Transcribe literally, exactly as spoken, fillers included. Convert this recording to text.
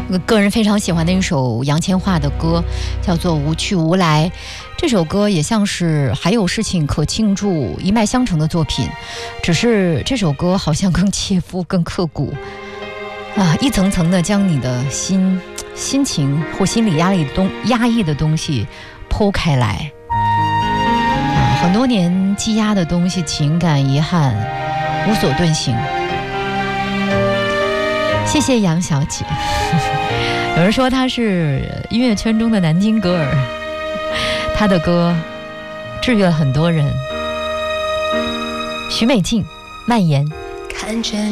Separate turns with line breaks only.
我个人非常喜欢的一首杨千嬅的歌，叫做《无去无来》。这首歌也像是还有事情可庆祝一脉相承的作品，只是这首歌好像更切肤、更刻骨啊，一层层的将你的心、心情或心理压力东压抑的东西剖开来啊，很多年积压的东西，情感、遗憾无所遁形。谢谢杨小姐。有人说她是音乐圈中的南京歌儿，她的歌治愈了很多人。许美静，蔓延。
看着